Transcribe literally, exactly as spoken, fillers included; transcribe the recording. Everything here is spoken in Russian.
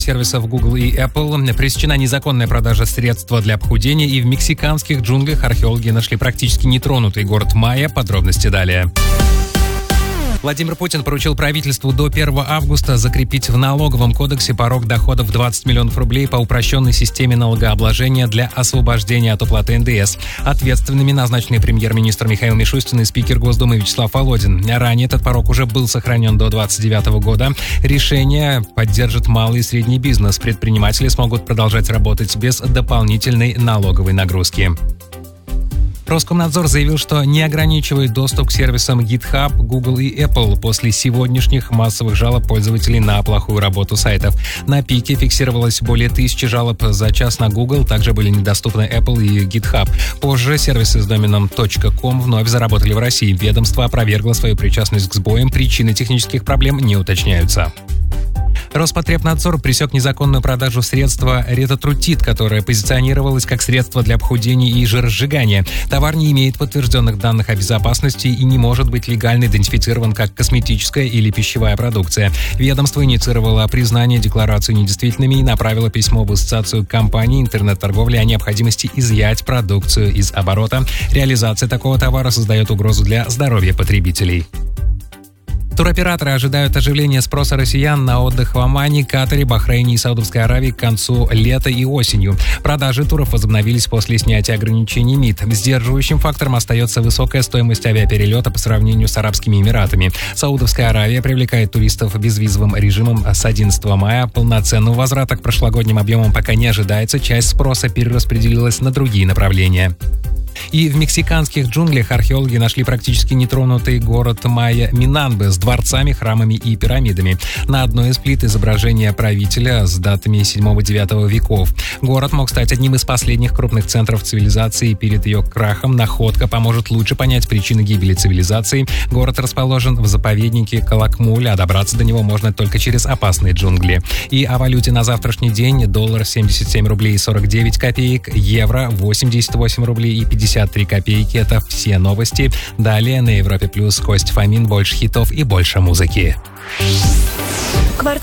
сервисов Google и Apple пресечена незаконная продажа средств для похудения, и в мексиканских джунглях археологи нашли практически нетронутый город Майя. Подробности далее. Владимир Путин поручил правительству до первого августа закрепить в налоговом кодексе порог доходов в двадцать миллионов рублей по упрощенной системе налогообложения для освобождения от уплаты эн дэ эс. Ответственными назначены премьер-министр Михаил Мишустин и спикер Госдумы Вячеслав Володин. Ранее этот порог уже был сохранен до двадцать девятого года. Решение поддержит малый и средний бизнес. Предприниматели смогут продолжать работать без дополнительной налоговой нагрузки. Роскомнадзор заявил, что не ограничивает доступ к сервисам GitHub, Google и Apple после сегодняшних массовых жалоб пользователей на плохую работу сайтов. На пике фиксировалось более тысячи жалоб за час на Google, также были недоступны Apple и GitHub. Позже сервисы с доменом .com вновь заработали в России. Ведомство опровергло свою причастность к сбоям, причины технических проблем не уточняются. Роспотребнадзор пресек незаконную продажу средства ретотрутид, которое позиционировалось как средство для похудения и жиросжигания. Товар не имеет подтвержденных данных о безопасности и не может быть легально идентифицирован как косметическая или пищевая продукция. Ведомство инициировало признание деклараций недействительными и направило письмо в Ассоциацию компаний интернет-торговли о необходимости изъять продукцию из оборота. Реализация такого товара создает угрозу для здоровья потребителей. Туроператоры ожидают оживления спроса россиян на отдых в Омане, Катаре, Бахрейне и Саудовской Аравии к концу лета и осенью. Продажи туров возобновились после снятия ограничений МИД. Сдерживающим фактором остается высокая стоимость авиаперелета по сравнению с Арабскими Эмиратами. Саудовская Аравия привлекает туристов безвизовым режимом с одиннадцатого мая. Полноценного возврата к прошлогодним объемам пока не ожидается. Часть спроса перераспределилась на другие направления. И в мексиканских джунглях археологи нашли практически нетронутый город Майя Минамбе с дворцами, храмами и пирамидами. На одной из плит изображение правителя с датами седьмого-девятого веков. Город мог стать одним из последних крупных центров цивилизации. Перед ее крахом находка поможет лучше понять причины гибели цивилизации. Город расположен в заповеднике Калакмуль, а добраться до него можно только через опасные джунгли. И о валюте на завтрашний день: доллар семьдесят семь рублей сорок девять копеек, евро восемьдесят восемь рублей и пятьдесят три копейки. Это все новости. Далее на Европе Плюс Кость Фомин. Больше хитов и больше музыки.